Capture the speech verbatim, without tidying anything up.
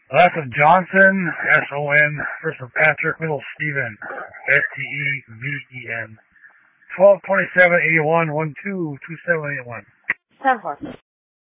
Last of Johnson, S O N. First of Patrick, middle Stephen, S T E V E N. twelve twenty-seven eighty-one, one two two seven eight one. ten four.